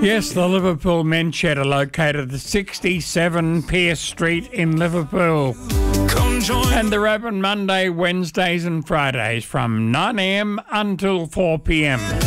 Yes, the Liverpool Men's Shed are located at 67 Pierce Street in Liverpool. And they're open Monday, Wednesdays and Fridays from 9 a.m. until 4 p.m.